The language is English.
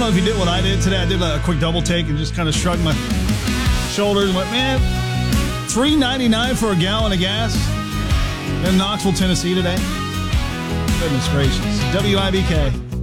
if you did what I did today. I did a quick double take and just kind of shrugged my shoulders and went, man, $3.99 for a gallon of gas in Knoxville, Tennessee today. Goodness gracious. WIBK.